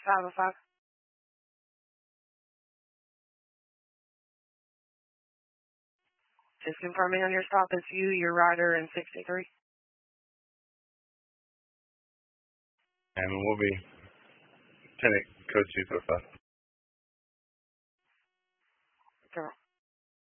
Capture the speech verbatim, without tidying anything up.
five oh five. Just confirming on your stop, it's you, your rider, and sixty-three. And we'll be Lieutenant Code two four five.